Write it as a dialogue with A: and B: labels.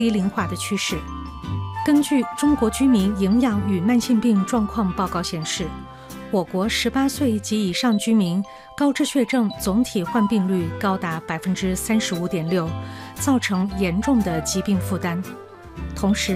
A: 低龄化的趋势。根据中国居民营养与慢性病状况报告显示，我国18岁及以上居民高脂血症总体患病率高达 35.6%， 造成严重的疾病负担。同时，